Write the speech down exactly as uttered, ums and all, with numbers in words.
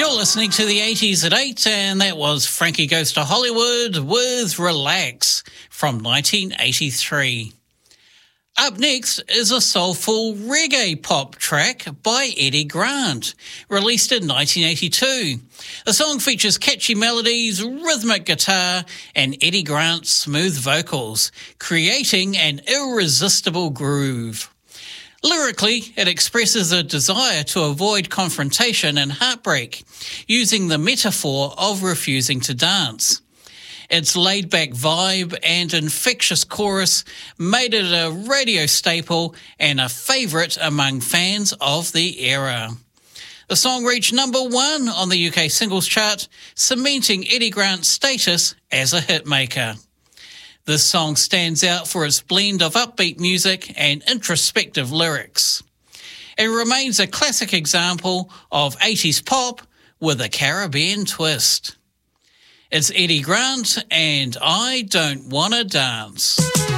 You're listening to the eighties at eight, and that was Frankie Goes to Hollywood with Relax from nineteen eighty-three. Up next is a soulful reggae pop track by Eddie Grant, released in nineteen eighty-two. The song features catchy melodies, rhythmic guitar, and Eddie Grant's smooth vocals, creating an irresistible groove. Lyrically, it expresses a desire to avoid confrontation and heartbreak, using the metaphor of refusing to dance. Its laid-back vibe and infectious chorus made it a radio staple and a favourite among fans of the era. The song reached number one on the U K singles chart, cementing Eddie Grant's status as a hitmaker. This song stands out for its blend of upbeat music and introspective lyrics. It remains a classic example of eighties pop with a Caribbean twist. It's Eddie Grant and I Don't Wanna Dance.